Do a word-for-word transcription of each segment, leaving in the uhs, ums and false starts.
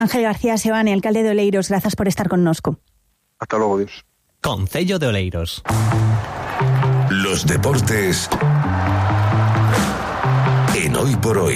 Ángel García Sebane, alcalde de Oleiros, gracias por estar con nosco. Hasta luego, Dios. Concello de Oleiros. Los deportes en Hoy por Hoy.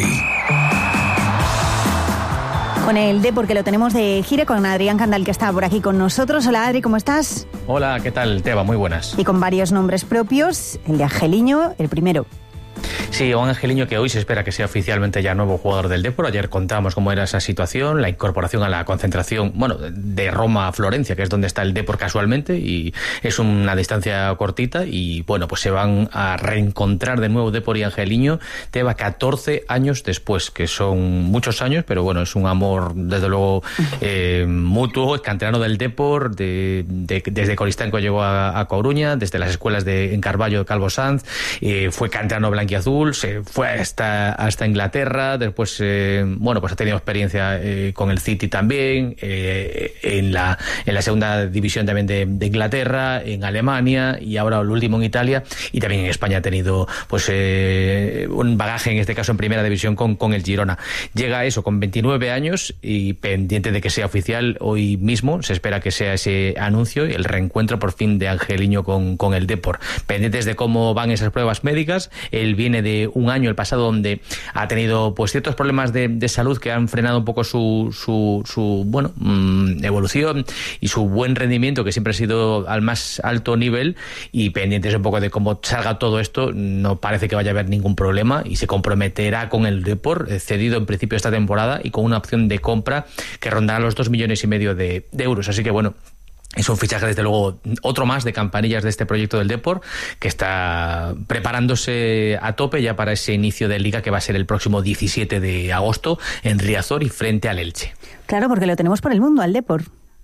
Con el Depor, que lo tenemos de gira, con Adrián Candal, que está por aquí con nosotros. Hola, Adri, ¿cómo estás? Hola, ¿qué tal, Teba? Muy buenas. Y con varios nombres propios, el de Angeliño, el primero. Sí, un Angeliño que hoy se espera que sea oficialmente ya nuevo jugador del Depor. Ayer contamos cómo era esa situación, la incorporación a la concentración, bueno, de Roma a Florencia, que es donde está el Depor casualmente, y es una distancia cortita, y bueno, pues se van a reencontrar de nuevo Depor y Angeliño, Teba, catorce años después, que son muchos años, pero bueno, es un amor desde luego eh, mutuo. Es canterano del Depor, de, de, desde Coristanco llegó a, a Coruña, desde las escuelas de en Carballo de Calvo Sanz, eh, fue canterano blanquiazul, se fue hasta, hasta Inglaterra, después eh, bueno, pues ha tenido experiencia eh, con el City también, eh, en la en la segunda división también de, de Inglaterra, en Alemania, y ahora el último en Italia, y también en España ha tenido pues eh, un bagaje, en este caso en primera división con, con el Girona. Llega a eso con veintinueve años y pendiente de que sea oficial hoy mismo. Se espera que sea ese anuncio y el reencuentro por fin de Angeliño con, con el Depor. Pendientes de cómo van esas pruebas médicas. Él viene de un año, el pasado, donde ha tenido pues ciertos problemas de, de salud que han frenado un poco su, su, su bueno, mmm, evolución y su buen rendimiento, que siempre ha sido al más alto nivel, y pendientes un poco de cómo salga todo esto. No parece que vaya a haber ningún problema y se comprometerá con el Depor, cedido en principio esta temporada y con una opción de compra que rondará los dos millones y medio de, de euros. Así que bueno, es un fichaje, desde luego, otro más de campanillas de este proyecto del Depor, que está preparándose a tope ya para ese inicio de Liga, que va a ser el próximo diecisiete de agosto en Riazor y frente al Elche. Claro, porque lo tenemos por el mundo, al Depor.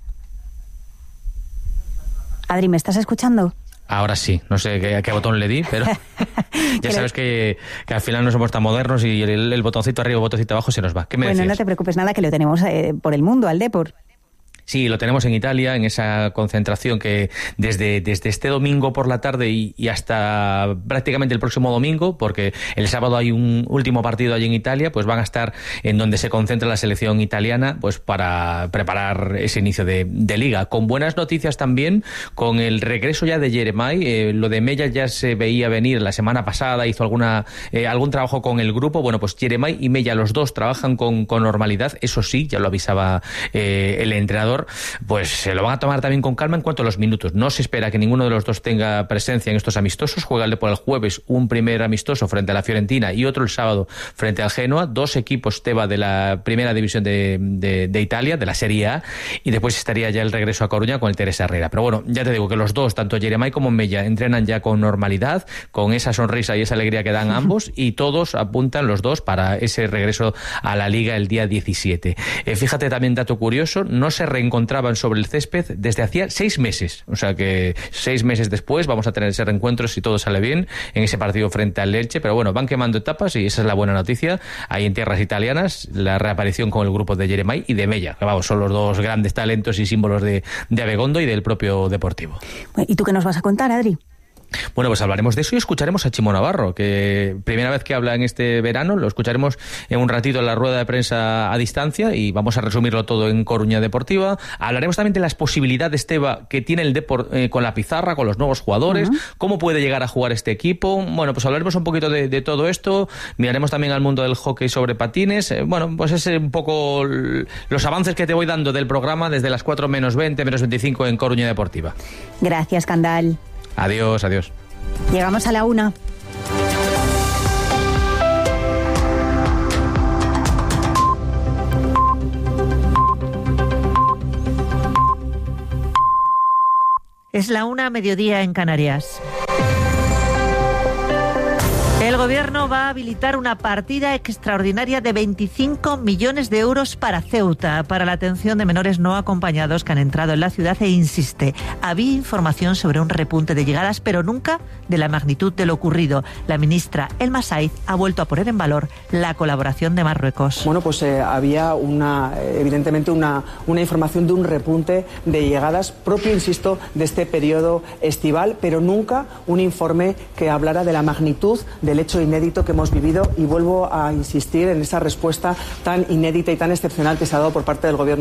Adri, ¿me estás escuchando? Ahora sí, no sé qué, a qué botón le di, pero ya sabes que, que al final no somos tan modernos y el, el botoncito arriba, el botoncito abajo se nos va. ¿Qué me Bueno, decías? No te preocupes nada, que lo tenemos eh, por el mundo, al Depor. Sí, lo tenemos en Italia, en esa concentración que desde, desde este domingo por la tarde y, y hasta prácticamente el próximo domingo, porque el sábado hay un último partido allí en Italia, pues van a estar en donde se concentra la selección italiana, pues para preparar ese inicio de, de Liga. Con buenas noticias también, con el regreso ya de Jeremai. Eh, lo de Mella ya se veía venir la semana pasada, hizo alguna eh, algún trabajo con el grupo. Bueno, pues Jeremai y Mella, los dos trabajan con, con normalidad, eso sí, ya lo avisaba eh, el entrenador. Pues se lo van a tomar también con calma en cuanto a los minutos. No se espera que ninguno de los dos tenga presencia en estos amistosos. Juega el Depor el jueves un primer amistoso frente a la Fiorentina y otro el sábado frente al Genoa. Dos equipos, Teba, de la primera división de, de, de Italia, de la Serie A, y después estaría ya el regreso a Coruña con el Teresa Herrera. Pero bueno, ya te digo que los dos, tanto Jeremai como Mella, entrenan ya con normalidad, con esa sonrisa y esa alegría que dan ambos, y todos apuntan, los dos, para ese regreso a la Liga el día diecisiete. Eh, fíjate también, dato curioso, no se reencontraban sobre el césped desde hacía seis meses. O sea que seis meses después vamos a tener ese reencuentro, si todo sale bien, en ese partido frente al Elche. Pero bueno, van quemando etapas y esa es la buena noticia. Ahí en tierras italianas, la reaparición con el grupo de Jeremai y de Mella, que vamos, son los dos grandes talentos y símbolos de, de Abegondo y del propio Deportivo. ¿Y tú qué nos vas a contar, Adri? Bueno, pues hablaremos de eso y escucharemos a Chimo Navarro, que primera vez que habla en este verano. Lo escucharemos en un ratito en la rueda de prensa a distancia y vamos a resumirlo todo en Coruña Deportiva. Hablaremos también de las posibilidades, Teba, que tiene el Depor eh, con la pizarra, con los nuevos jugadores, uh-huh. Cómo puede llegar a jugar este equipo. Bueno, pues hablaremos un poquito de, de todo esto. Miraremos también al mundo del hockey sobre patines. Eh, bueno, pues es un poco los avances que te voy dando del programa desde las cuatro menos veinte, menos veinticinco en Coruña Deportiva. Gracias, Candal. Adiós, adiós. Llegamos a la una. Es la una, mediodía en Canarias. El Gobierno va a habilitar una partida extraordinaria de veinticinco millones de euros para Ceuta, para la atención de menores no acompañados que han entrado en la ciudad, e insiste, había información sobre un repunte de llegadas, pero nunca de la magnitud de lo ocurrido. La ministra Elma Saiz ha vuelto a poner en valor la colaboración de Marruecos. Bueno, pues eh, había una, evidentemente una, una información de un repunte de llegadas propio, insisto, de este periodo estival, pero nunca un informe que hablara de la magnitud del hecho hecho inédito que hemos vivido y vuelvo a insistir en esa respuesta tan inédita y tan excepcional que se ha dado por parte del Gobierno.